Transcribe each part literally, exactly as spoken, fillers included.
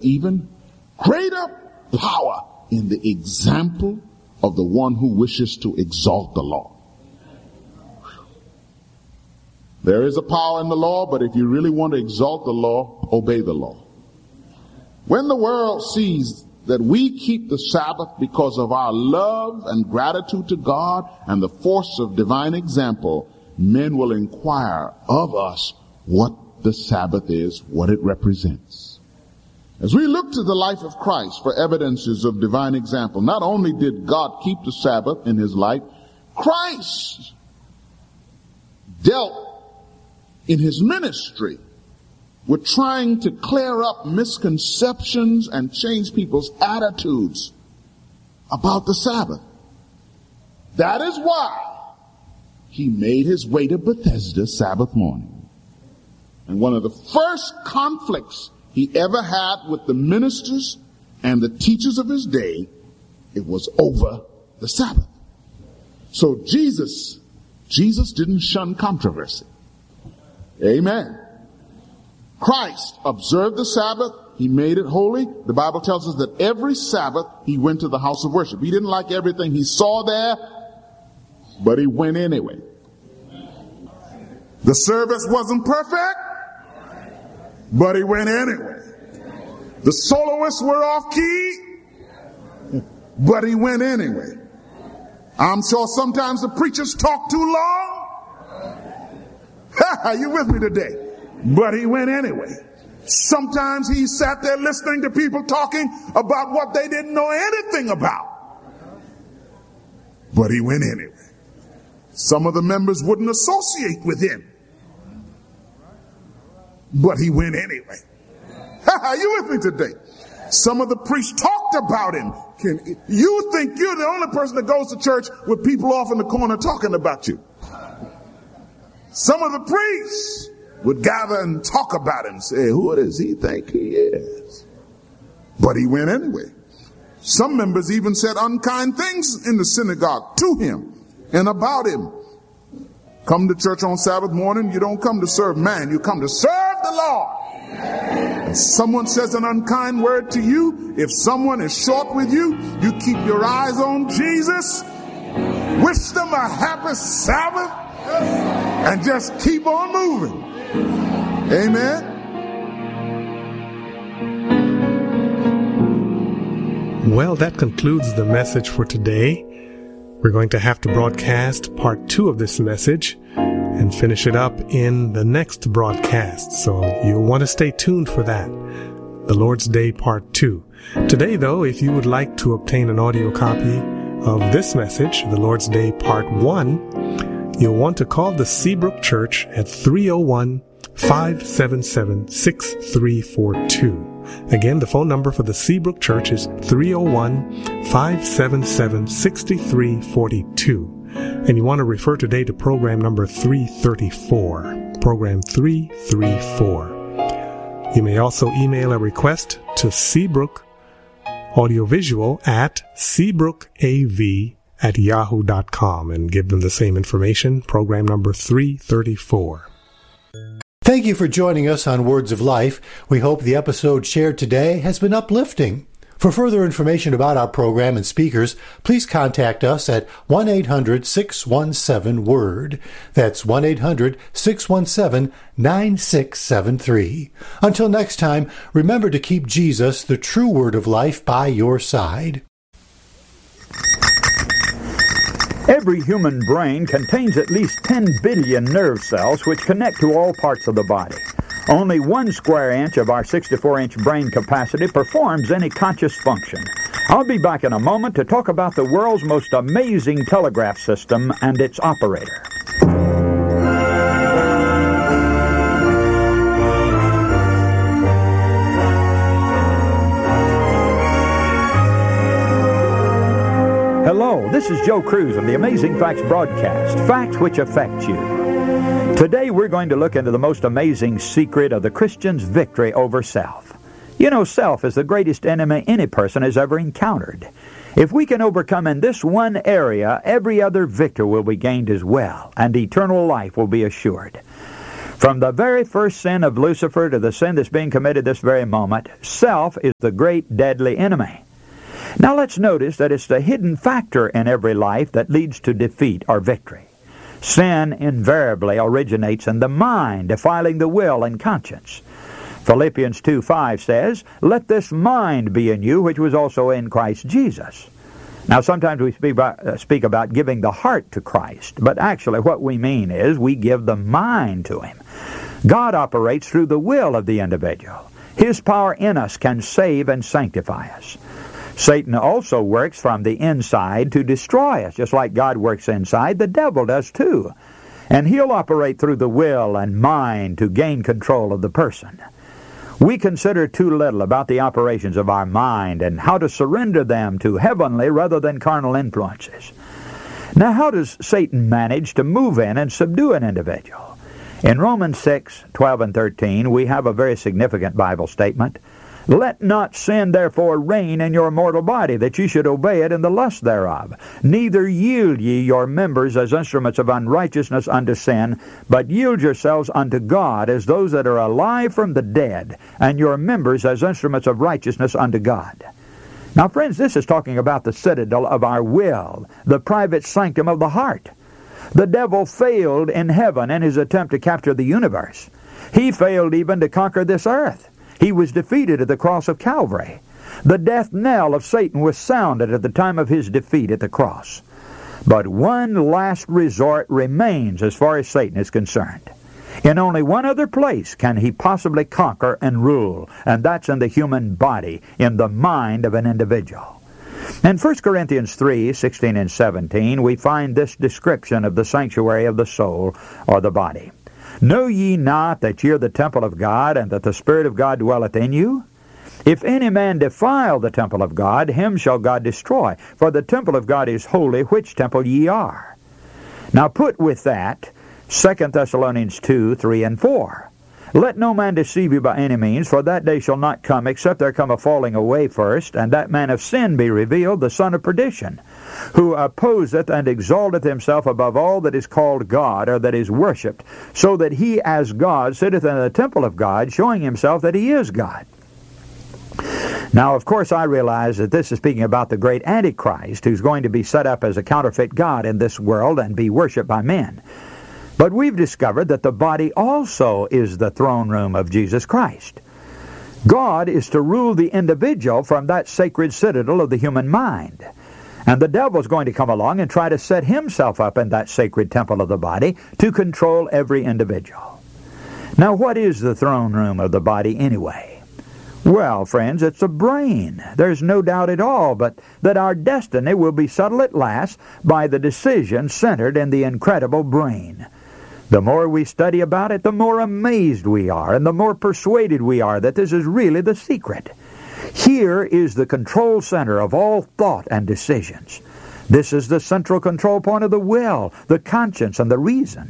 even greater power in the example of the one who wishes to exalt the law. There is a power in the law, but if you really want to exalt the law, obey the law. When the world sees that we keep the Sabbath because of our love and gratitude to God and the force of divine example, men will inquire of us what the Sabbath is, what it represents. As we look to the life of Christ for evidences of divine example, not only did God keep the Sabbath in his life, Christ dealt in his ministry with trying to clear up misconceptions and change people's attitudes about the Sabbath. That is why he made his way to Bethesda Sabbath morning. And one of the first conflicts he ever had with the ministers and the teachers of his day, it was over the Sabbath. So Jesus, Jesus didn't shun controversy. Amen. Christ observed the Sabbath. He made it holy. The Bible tells us that every Sabbath he went to the house of worship. He didn't like everything he saw there, but he went anyway. The service wasn't perfect, but he went anyway. The soloists were off key, but he went anyway. I'm sure sometimes the preachers talk too long. Are you with me today? But he went anyway. Sometimes he sat there listening to people talking about what they didn't know anything about. But he went anyway. Some of the members wouldn't associate with him. But he went anyway. Are you with me today? Some of the priests talked about him. Can, you think you're the only person that goes to church with people off in the corner talking about you. Some of the priests would gather and talk about him, say, who does he think he is? But he went anyway. Some members even said unkind things in the synagogue to him and about him. Come to church on Sabbath morning, you don't come to serve man, you come to serve the Lord. If someone says an unkind word to you, if someone is short with you, you keep your eyes on Jesus, wish them a happy Sabbath, and just keep on moving. Amen. Well, that concludes the message for today. We're going to have to broadcast part two of this message and finish it up in the next broadcast. So you'll want to stay tuned for that. The Lord's Day Part two. Today, though, if you would like to obtain an audio copy of this message, the Lord's Day Part one, you'll want to call the Seabrook Church at three oh one, five seven seven, six three four two. Again, the phone number for the Seabrook Church is three oh one, five seven seven, six three four two. And you want to refer today to program number three thirty-four. Program three thirty-four. You may also email a request to Seabrook Audiovisual at seabrookav at yahoo dot com and give them the same information. Program number three thirty-four. Thank you for joining us on Words of Life. We hope the episode shared today has been uplifting. For further information about our program and speakers, please contact us at one eight hundred, six one seven, W O R D. That's one eight hundred, six one seven, nine six seven three. Until next time, remember to keep Jesus, the true Word of Life, by your side. Every human brain contains at least ten billion nerve cells which connect to all parts of the body. Only one square inch of our sixty-four inch brain capacity performs any conscious function. I'll be back in a moment to talk about the world's most amazing telegraph system and its operator. Hello, this is Joe Cruz of the Amazing Facts broadcast, facts which affect you. Today we're going to look into the most amazing secret of the Christian's victory over self. You know, self is the greatest enemy any person has ever encountered. If we can overcome in this one area, every other victory will be gained as well, and eternal life will be assured. From the very first sin of Lucifer to the sin that's being committed this very moment, self is the great deadly enemy. Now let's notice that it's the hidden factor in every life that leads to defeat or victory. Sin invariably originates in the mind, defiling the will and conscience. Philippians two five says, "Let this mind be in you, which was also in Christ Jesus." Now, sometimes we speak about, uh, speak about giving the heart to Christ, but actually what we mean is we give the mind to Him. God operates through the will of the individual. His power in us can save and sanctify us. Satan also works from the inside to destroy us. Just like God works inside, the devil does too. And he'll operate through the will and mind to gain control of the person. We consider too little about the operations of our mind and how to surrender them to heavenly rather than carnal influences. Now, how does Satan manage to move in and subdue an individual? In Romans six twelve and thirteen, we have a very significant Bible statement. "Let not sin therefore reign in your mortal body, that ye should obey it in the lust thereof. Neither yield ye your members as instruments of unrighteousness unto sin, but yield yourselves unto God as those that are alive from the dead, and your members as instruments of righteousness unto God." Now, friends, this is talking about the citadel of our will, the private sanctum of the heart. The devil failed in heaven in his attempt to capture the universe. He failed even to conquer this earth. He was defeated at the cross of Calvary. The death knell of Satan was sounded at the time of his defeat at the cross. But one last resort remains as far as Satan is concerned. In only one other place can he possibly conquer and rule, and that's in the human body, in the mind of an individual. In First Corinthians three sixteen and seventeen, we find this description of the sanctuary of the soul or the body. "Know ye not that ye are the temple of God, and that the Spirit of God dwelleth in you? If any man defile the temple of God, him shall God destroy. For the temple of God is holy, which temple ye are." Now put with that Second Thessalonians two three and four. "Let no man deceive you by any means, for that day shall not come, except there come a falling away first, and that man of sin be revealed, the son of perdition, who opposeth and exalteth himself above all that is called God, or that is worshipped, so that he as God sitteth in the temple of God, showing himself that he is God." Now, of course, I realize that this is speaking about the great Antichrist, who's going to be set up as a counterfeit God in this world and be worshipped by men. But we've discovered that the body also is the throne room of Jesus Christ. God is to rule the individual from that sacred citadel of the human mind. And the devil's going to come along and try to set himself up in that sacred temple of the body to control every individual. Now, what is the throne room of the body anyway? Well, friends, it's a brain. There's no doubt at all but that our destiny will be settled at last by the decision centered in the incredible brain. The more we study about it, the more amazed we are, and the more persuaded we are that this is really the secret. Here is the control center of all thought and decisions. This is the central control point of the will, the conscience, and the reason.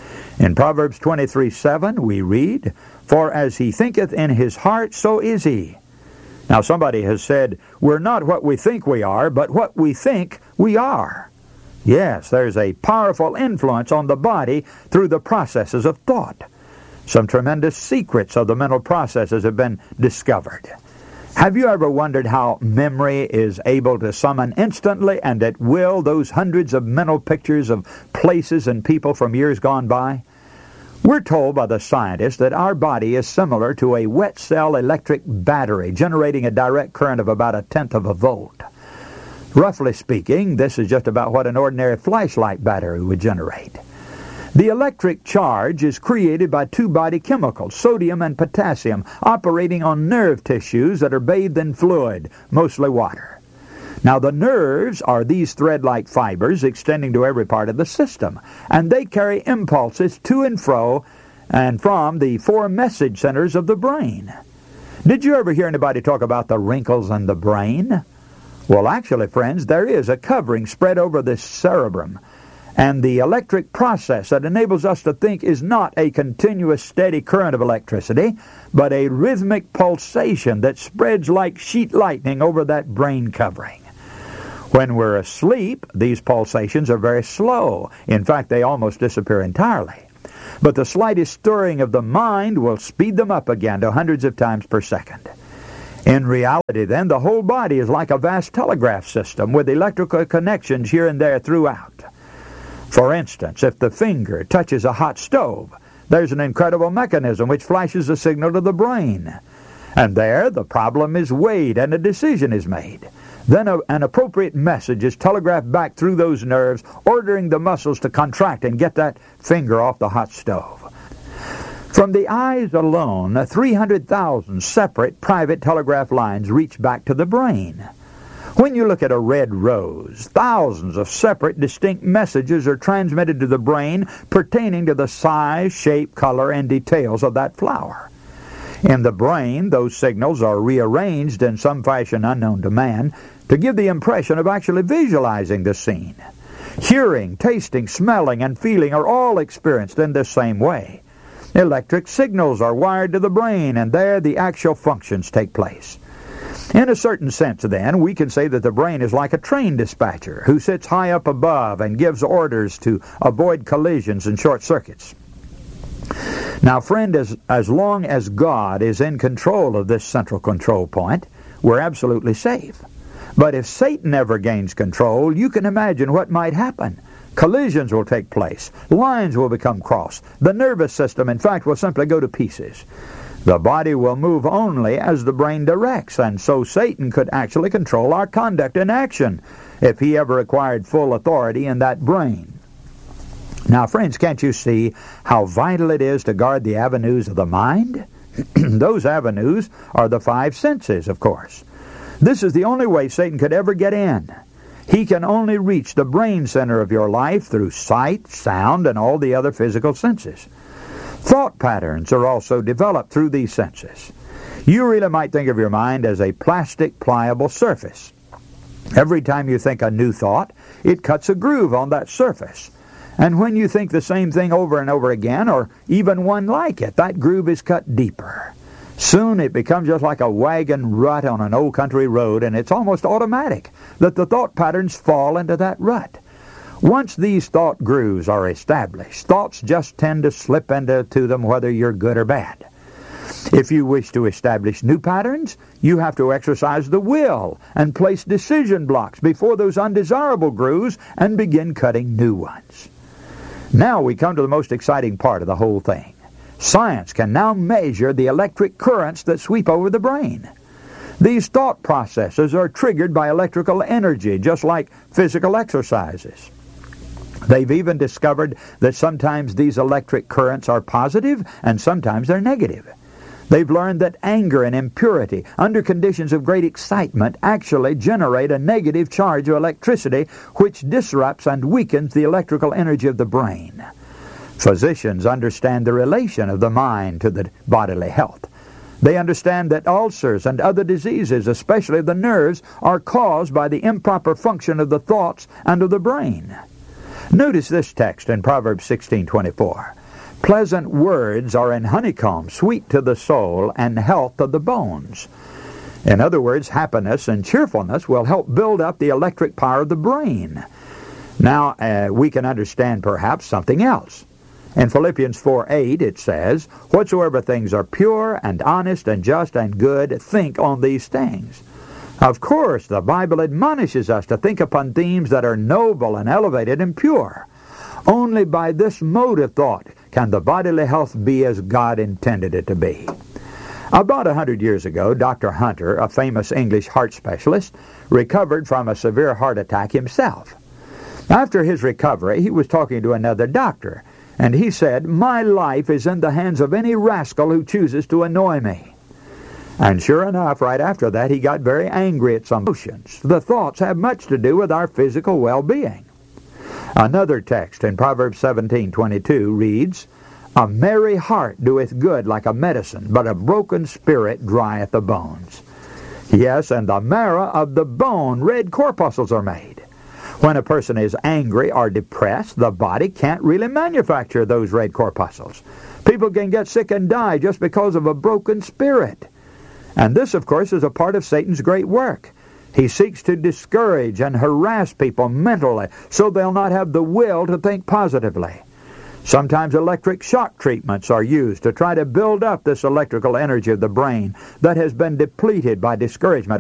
In Proverbs twenty-three seven, we read, "For as he thinketh in his heart, so is he." Now, somebody has said, we're not what we think we are, but what we think we are. Yes, there's a powerful influence on the body through the processes of thought. Some tremendous secrets of the mental processes have been discovered. Have you ever wondered how memory is able to summon instantly and at will those hundreds of mental pictures of places and people from years gone by? We're told by the scientists that our body is similar to a wet cell electric battery generating a direct current of about a tenth of a volt. Roughly speaking, this is just about what an ordinary flashlight battery would generate. The electric charge is created by two body chemicals, sodium and potassium, operating on nerve tissues that are bathed in fluid, mostly water. Now, the nerves are these thread-like fibers extending to every part of the system, and they carry impulses to and fro and from the four message centers of the brain. Did you ever hear anybody talk about the wrinkles in the brain? Well, actually, friends, there is a covering spread over the cerebrum, and the electric process that enables us to think is not a continuous steady current of electricity, but a rhythmic pulsation that spreads like sheet lightning over that brain covering. When we're asleep, these pulsations are very slow. In fact, they almost disappear entirely. But the slightest stirring of the mind will speed them up again to hundreds of times per second. In reality, then, the whole body is like a vast telegraph system with electrical connections here and there throughout. For instance, if the finger touches a hot stove, there's an incredible mechanism which flashes a signal to the brain. And there, the problem is weighed and a decision is made. Then a, an appropriate message is telegraphed back through those nerves, ordering the muscles to contract and get that finger off the hot stove. From the eyes alone, three hundred thousand separate private telegraph lines reach back to the brain. When you look at a red rose, thousands of separate, distinct messages are transmitted to the brain pertaining to the size, shape, color, and details of that flower. In the brain, those signals are rearranged in some fashion unknown to man to give the impression of actually visualizing the scene. Hearing, tasting, smelling, and feeling are all experienced in the same way. Electric signals are wired to the brain, and there the actual functions take place. In a certain sense, then, we can say that the brain is like a train dispatcher who sits high up above and gives orders to avoid collisions and short circuits. Now, friend, as, as long as God is in control of this central control point, we're absolutely safe. But if Satan ever gains control, you can imagine what might happen. Collisions will take place. Lines will become crossed. The nervous system, in fact, will simply go to pieces. The body will move only as the brain directs, and so Satan could actually control our conduct and action if he ever acquired full authority in that brain. Now, friends, can't you see how vital it is to guard the avenues of the mind? Those avenues are the five senses, of course. This is the only way Satan could ever get in. He can only reach the brain center of your life through sight, sound, and all the other physical senses. Thought patterns are also developed through these senses. You really might think of your mind as a plastic, pliable surface. Every time you think a new thought, it cuts a groove on that surface. And when you think the same thing over and over again, or even one like it, that groove is cut deeper. Soon it becomes just like a wagon rut on an old country road, and it's almost automatic that the thought patterns fall into that rut. Once these thought grooves are established, thoughts just tend to slip into to them whether you're good or bad. If you wish to establish new patterns, you have to exercise the will and place decision blocks before those undesirable grooves and begin cutting new ones. Now we come to the most exciting part of the whole thing. Science can now measure the electric currents that sweep over the brain. These thought processes are triggered by electrical energy, just like physical exercises. They've even discovered that sometimes these electric currents are positive and sometimes they're negative. They've learned that anger and impurity, under conditions of great excitement, actually generate a negative charge of electricity which disrupts and weakens the electrical energy of the brain. Physicians understand the relation of the mind to the bodily health. They understand that ulcers and other diseases, especially the nerves, are caused by the improper function of the thoughts and of the brain. Notice this text in Proverbs sixteen twenty-four. Pleasant words are an honeycomb, sweet to the soul, and health to the bones. In other words, happiness and cheerfulness will help build up the electric power of the brain. Now, uh, we can understand perhaps something else. In Philippians four eight it says, whatsoever things are pure and honest and just and good, think on these things. Of course, the Bible admonishes us to think upon themes that are noble and elevated and pure. Only by this mode of thought can the bodily health be as God intended it to be. About a hundred years ago, Doctor Hunter, a famous English heart specialist, recovered from a severe heart attack himself. After his recovery, he was talking to another doctor, and he said, my life is in the hands of any rascal who chooses to annoy me. And sure enough, right after that, he got very angry at some emotions. The thoughts have much to do with our physical well-being. Another text in Proverbs seventeen twenty-two reads, a merry heart doeth good like a medicine, but a broken spirit drieth the bones. Yes, and the marrow of the bone red corpuscles are made. When a person is angry or depressed, the body can't really manufacture those red corpuscles. People can get sick and die just because of a broken spirit. And this, of course, is a part of Satan's great work. He seeks to discourage and harass people mentally so they'll not have the will to think positively. Sometimes electric shock treatments are used to try to build up this electrical energy of the brain that has been depleted by discouragement